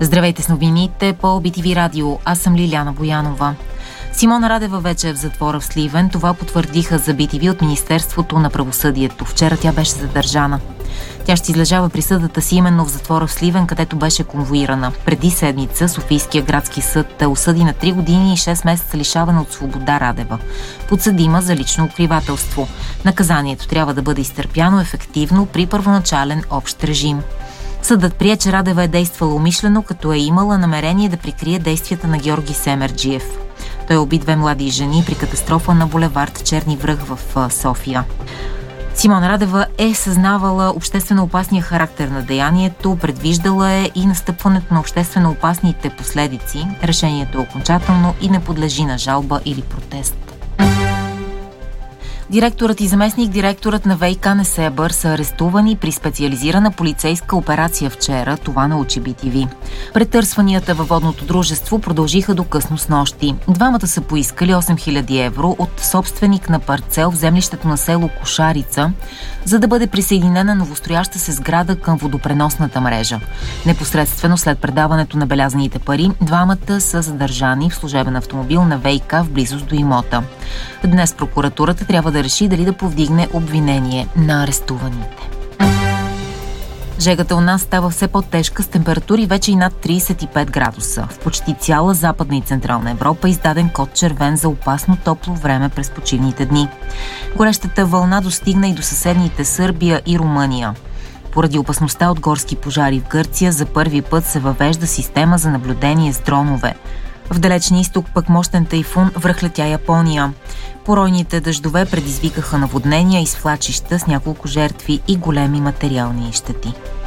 Здравейте с новините по BTV Радио. Аз съм Лиляна Боянова. Симона Радева вече е в затвора в Сливен. Това потвърдиха за BTV от Министерството на правосъдието. Вчера тя беше задържана. Тя ще излежава присъдата си именно в затвора в Сливен, където беше конвоирана. Преди седмица Софийския градски съд осъди на 3 години и 6 месеца лишаване от свобода Радева, подсъдима за лично укривателство. Наказанието трябва да бъде изтърпяно ефективно при първоначален общ режим. Съдът прие, че Радева е действала умишлено, като е имала намерение да прикрие действията на Георги Семерджиев. Той уби 2 млади жени при катастрофа на булевард Черни връх в София. Симона Радева е съзнавала обществено опасния характер на деянието, предвиждала е и настъпването на обществено опасните последици. Решението е окончателно и не подлежи на жалба или протест. Директорът и заместник-директорът на ВиК Несебър са арестувани при специализирана полицейска операция вчера, това научи BTV. Претърсванията във водното дружество продължиха до късно снощи. Двамата са поискали 8000 евро от собственик на парцел в землището на село Кошарица, за да бъде присъединена новострояща се сграда към водопреносната мрежа. Непосредствено след предаването на белязаните пари, двамата са задържани в служебен автомобил на ВиК в близост до имота. Днес прокуратурата трябва да реши дали да повдигне обвинение на арестуваните. Жегата у нас става все по-тежка с температури вече и над 35 градуса. В почти цяла Западна и Централна Европа е издаден код червен за опасно топло време през почивните дни. Горещата вълна достигна и до съседните Сърбия и Румъния. Поради опасността от горски пожари в Гърция за първи път се въвежда система за наблюдение с дронове. В далечния изток пък мощен тайфун връхлетя Япония. Поройните дъждове предизвикаха наводнения и свлачища с няколко жертви и големи материални щети.